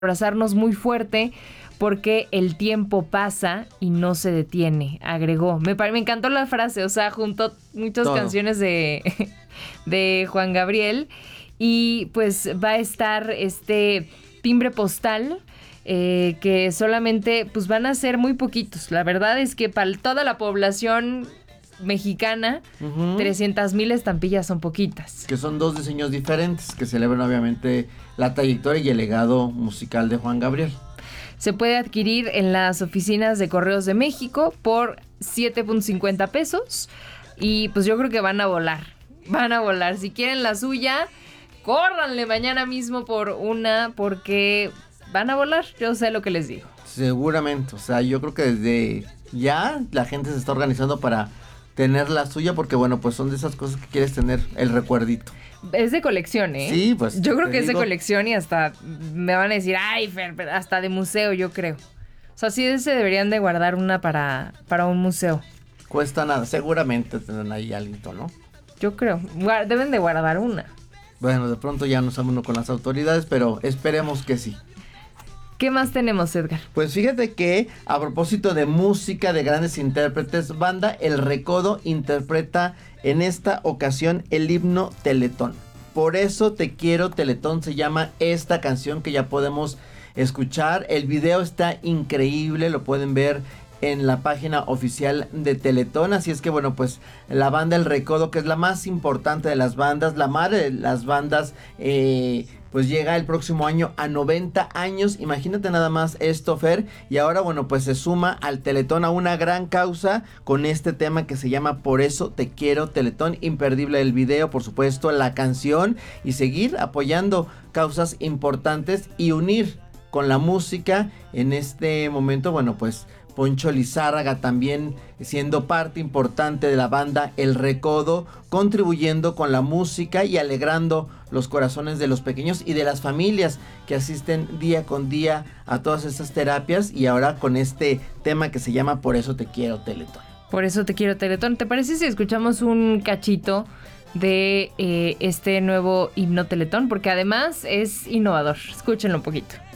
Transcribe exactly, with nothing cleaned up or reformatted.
abrazarnos muy fuerte porque el tiempo pasa y no se detiene, agregó. Me, me encantó la frase, o sea, juntó muchas Todo. canciones de, de Juan Gabriel y pues va a estar este timbre postal eh, que solamente pues van a ser muy poquitos. La verdad es que para toda la población mexicana, uh-huh. trescientas mil estampillas son poquitas. Que son dos diseños diferentes que celebran obviamente la trayectoria y el legado musical de Juan Gabriel. Se puede adquirir en las oficinas de Correos de México por siete punto cincuenta pesos y pues yo creo que van a volar, van a volar. Si quieren la suya, córranle mañana mismo por una porque van a volar, yo sé lo que les digo. Seguramente, o sea, yo creo que desde ya la gente se está organizando para tener la suya porque bueno, pues son de esas cosas que quieres tener el recuerdito. Es de colección, ¿eh? Sí, pues. Yo creo que digo... es de colección y hasta me van a decir, ay, Fer, hasta de museo, yo creo. O sea, sí se deberían de guardar una para, para un museo. Cuesta nada, seguramente tendrán ahí algo, ¿no? Yo creo, deben de guardar una. Bueno, de pronto ya no sabe uno con las autoridades, pero esperemos que sí. ¿Qué más tenemos, Edgar? Pues fíjate que a propósito de música de grandes intérpretes, banda El Recodo interpreta en esta ocasión el himno Teletón. Por eso te quiero Teletón se llama esta canción que ya podemos escuchar. El video está increíble, lo pueden ver en la página oficial de Teletón. Así es que bueno, pues la banda El Recodo, que es la más importante de las bandas, la madre de las bandas, eh... pues llega el próximo año a noventa años, imagínate nada más esto, Fer, y ahora bueno, pues se suma al Teletón a una gran causa con este tema que se llama Por eso te quiero Teletón, imperdible el video, por supuesto, la canción, y seguir apoyando causas importantes y unir con la música en este momento, bueno, pues Poncho Lizárraga también siendo parte importante de la banda El Recodo, contribuyendo con la música y alegrando los corazones de los pequeños y de las familias que asisten día con día a todas estas terapias y ahora con este tema que se llama Por eso te quiero Teletón. Por eso te quiero Teletón. ¿Te parece si escuchamos un cachito de eh, este nuevo himno Teletón? Porque además es innovador. Escúchenlo un poquito.